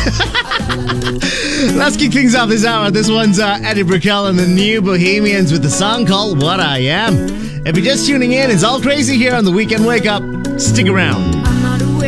Let's kick things off this hour. This one's Eddie Brickell and the New Bohemians with the song called What I Am. If you're just tuning in, it's all crazy here on the Weekend Wake Up. Stick around.